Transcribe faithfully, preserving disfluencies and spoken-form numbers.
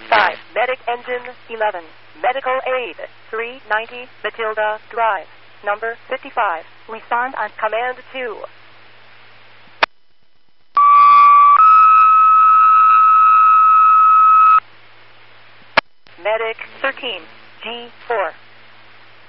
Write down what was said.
five, Medic Engine eleven, Medical Aid three ninety Matilda Drive, number fifty-five. Respond on Command two. Medic thirteen, G four.